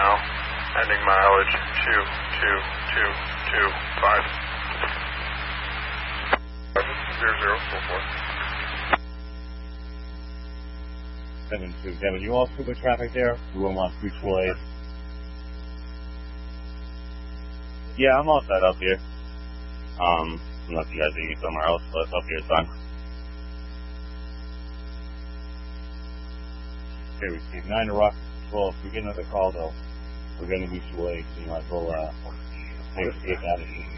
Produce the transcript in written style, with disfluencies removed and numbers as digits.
now. Ending mileage 22225. 0044. 727. You all scuba traffic there? We will want mutual aid. Yeah, I'm all set up here. Unless you guys need me somewhere else, but up here is fine. Okay, we see 9 to Rock 12. If we get another call, though, we're going to mutual aid, so you might as well take out of here.